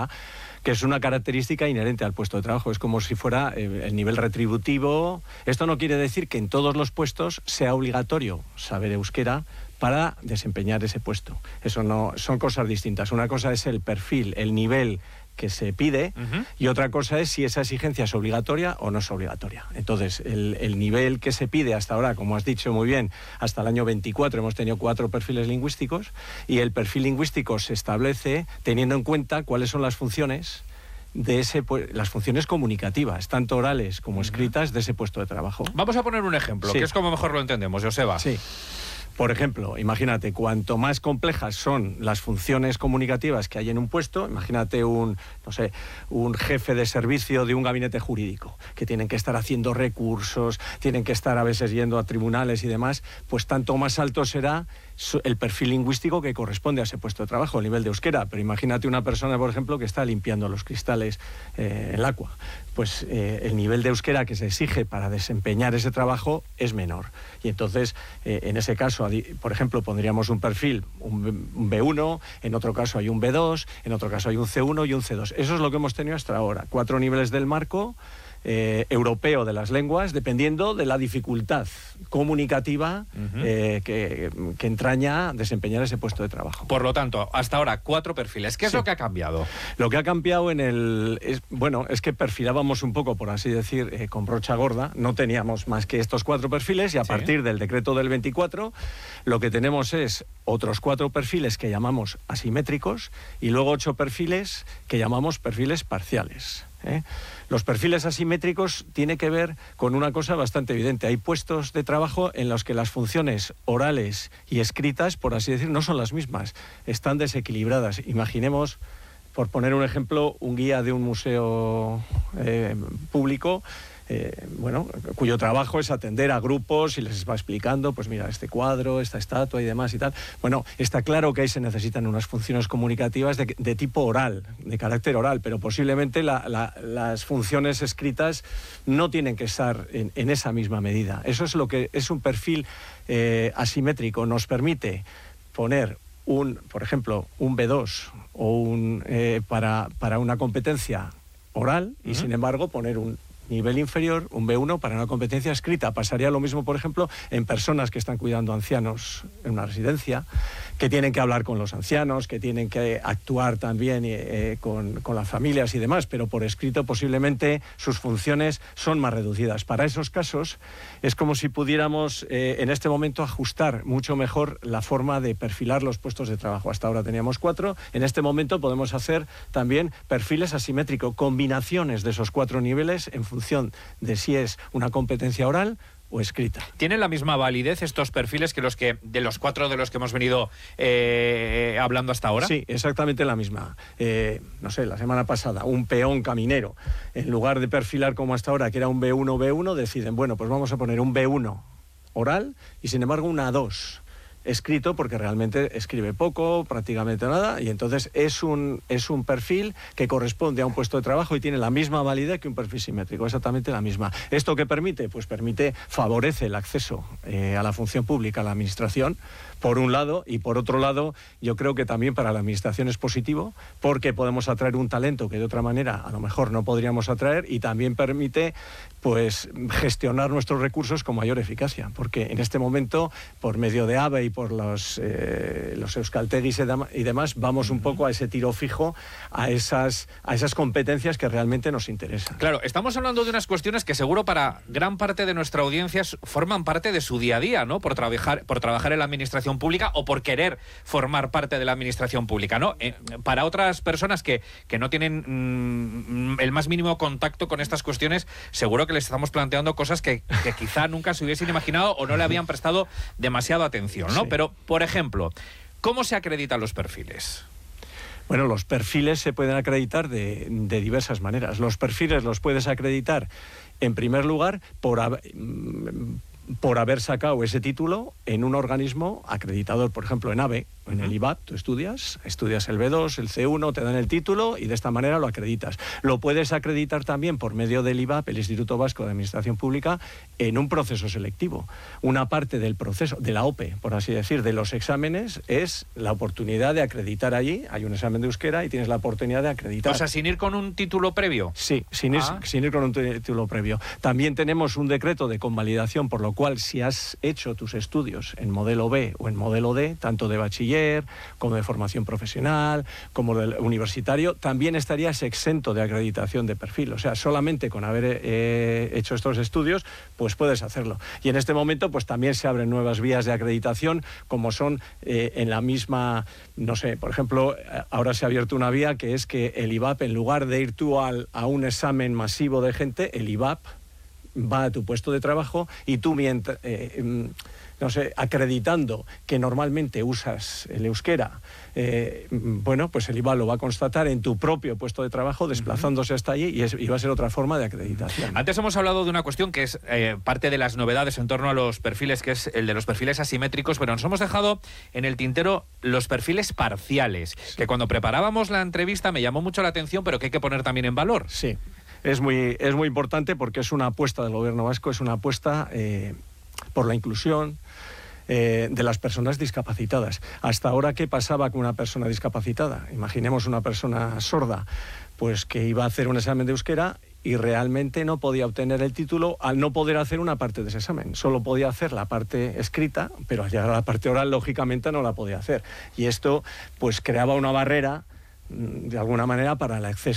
flexibilidad, que es una característica inherente al puesto de trabajo. Es como si fuera el nivel retributivo. Esto no quiere decir que en todos los puestos sea obligatorio saber euskera para desempeñar ese puesto. Eso no, son cosas distintas. Una cosa es el perfil, el nivel que se pide, y otra cosa es si esa exigencia es obligatoria o no es obligatoria. Entonces, el nivel que se pide hasta ahora, como has dicho muy bien, hasta el año 24 hemos tenido 4 perfiles lingüísticos, y el perfil lingüístico se establece teniendo en cuenta cuáles son las funciones las funciones comunicativas, tanto orales como escritas, de ese puesto de trabajo. Vamos a poner un ejemplo, que es como mejor lo entendemos, Joseba. Sí. Por ejemplo, imagínate, cuanto más complejas son las funciones comunicativas que hay en un puesto, imagínate un jefe de servicio de un gabinete jurídico, que tienen que estar haciendo recursos, tienen que estar a veces yendo a tribunales y demás, pues tanto más alto será el perfil lingüístico que corresponde a ese puesto de trabajo, el nivel de euskera. Pero imagínate una persona, por ejemplo, que está limpiando los cristales en el agua. Pues el nivel de euskera que se exige para desempeñar ese trabajo es menor. Y entonces, en ese caso, por ejemplo, pondríamos un perfil, un B1, en otro caso hay un B2, en otro caso hay un C1 y un C2. Eso es lo que hemos tenido hasta ahora. 4 niveles del marco europeo de las lenguas, dependiendo de la dificultad comunicativa que entraña desempeñar ese puesto de trabajo. Por lo tanto, hasta ahora 4 perfiles. ¿Qué es lo que ha cambiado? Lo que ha cambiado es que perfilábamos un poco, por así decir, con brocha gorda. No teníamos más que estos 4 perfiles, y a partir del decreto del 24 lo que tenemos es otros 4 perfiles que llamamos asimétricos, y luego 8 perfiles que llamamos perfiles parciales. Los perfiles asimétricos tienen que ver con una cosa bastante evidente. Hay puestos de trabajo en los que las funciones orales y escritas, por así decir, no son las mismas, están desequilibradas. Imaginemos, por poner un ejemplo, un guía de un museo público, cuyo trabajo es atender a grupos y les va explicando, pues mira, este cuadro, esta estatua y demás y tal. Bueno, está claro que ahí se necesitan unas funciones comunicativas de tipo oral, de carácter oral, pero posiblemente las funciones escritas no tienen que estar en esa misma medida. Eso es lo que es un perfil asimétrico. Nos permite poner por ejemplo, un B2 o para una competencia oral, y sin embargo poner un nivel inferior, un B1, para una competencia escrita. Pasaría lo mismo, por ejemplo, en personas que están cuidando ancianos en una residencia, que tienen que hablar con los ancianos, que tienen que actuar también con las familias y demás, pero por escrito posiblemente sus funciones son más reducidas. Para esos casos es como si pudiéramos en este momento ajustar mucho mejor la forma de perfilar los puestos de trabajo. Hasta ahora teníamos 4, en este momento podemos hacer también perfiles asimétricos, combinaciones de esos 4 niveles en función de si es una competencia oral o escrita. ¿Tienen la misma validez estos perfiles que de los 4 de los que hemos venido hablando hasta ahora? Sí, exactamente la misma. La semana pasada, un peón caminero, en lugar de perfilar como hasta ahora, que era un B1, deciden, bueno, pues vamos a poner un B1 oral y sin embargo una A2 escrito, porque realmente escribe poco, prácticamente nada, y entonces es un perfil que corresponde a un puesto de trabajo y tiene la misma validez que un perfil simétrico, exactamente la misma. ¿Esto qué permite? Pues favorece el acceso a la función pública, a la administración, por un lado, y por otro lado, yo creo que también para la administración es positivo, porque podemos atraer un talento que de otra manera a lo mejor no podríamos atraer, y también permite pues gestionar nuestros recursos con mayor eficacia, porque en este momento, por medio de AVE y por los euskaltegis y demás, vamos un poco a ese tiro fijo, a esas competencias que realmente nos interesan. Claro, estamos hablando de unas cuestiones que seguro para gran parte de nuestra audiencia forman parte de su día a día, ¿no? Por trabajar en la administración pública o por querer formar parte de la administración pública, ¿no? Para otras personas que no tienen el más mínimo contacto con estas cuestiones, seguro que les estamos planteando cosas que quizá nunca se hubiesen imaginado o no le habían prestado demasiada atención, ¿no? Sí. Pero, por ejemplo, ¿cómo se acreditan los perfiles? Bueno, los perfiles se pueden acreditar de diversas maneras. Los perfiles los puedes acreditar, en primer lugar, por haber sacado ese título en un organismo acreditador, por ejemplo en AVE o en el IVAP. Tú estudias el B2, el C1, te dan el título y de esta manera lo acreditas. Lo puedes acreditar también por medio del IVAP, el Instituto Vasco de Administración Pública, en un proceso selectivo. Una parte del proceso, de la OPE, por así decir, de los exámenes, es la oportunidad de acreditar allí. Hay un examen de euskera y tienes la oportunidad de acreditar. O sea, sin ir con un título previo. Sí, sin ir con un título previo. También tenemos un decreto de convalidación, por lo cual si has hecho tus estudios en modelo B o en modelo D, tanto de bachiller como de formación profesional, como del universitario, también estarías exento de acreditación de perfil. O sea, solamente con haber hecho estos estudios, pues puedes hacerlo. Y en este momento, pues también se abren nuevas vías de acreditación, como son en la misma, no sé, por ejemplo, ahora se ha abierto una vía que es que el IVAP, en lugar de ir tú a un examen masivo de gente, el IVAP va a tu puesto de trabajo y tú, mientras, no sé, acreditando que normalmente usas el euskera, bueno, pues el IVAP lo va a constatar en tu propio puesto de trabajo, desplazándose hasta allí, y va a ser otra forma de acreditación. Antes hemos hablado de una cuestión que es parte de las novedades en torno a los perfiles, que es el de los perfiles asimétricos, pero nos hemos dejado en el tintero los perfiles parciales, sí, que cuando preparábamos la entrevista me llamó mucho la atención, pero que hay que poner también en valor. Sí. Es muy importante porque es una apuesta del gobierno vasco, es una apuesta por la inclusión de las personas discapacitadas. Hasta ahora, ¿qué pasaba con una persona discapacitada? Imaginemos una persona sorda, pues que iba a hacer un examen de euskera y realmente no podía obtener el título al no poder hacer una parte de ese examen. Solo podía hacer la parte escrita, pero al llegar a la parte oral, lógicamente, no la podía hacer. Y esto, pues, creaba una barrera, de alguna manera, para el acceso